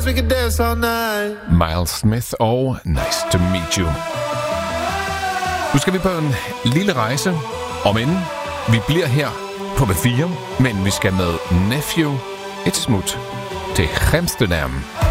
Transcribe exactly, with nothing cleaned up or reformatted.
we could dance all night. Miles Smith og Nice to Meet You. Nu skal vi på en lille rejse, om inden vi bliver her på B fire, men vi skal med Nephew et smut til Amsterdam.